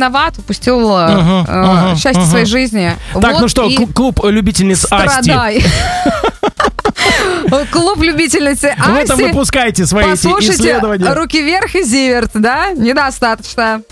виноват, упустил счастье своей жизни. Так, ну что, клуб любительниц Асти. Страдай. Клуб любительницы Асти. Вы там выпускайте свои исследования. Послушайте «Руки вверх» и «Зиверт», да? Недостаточно.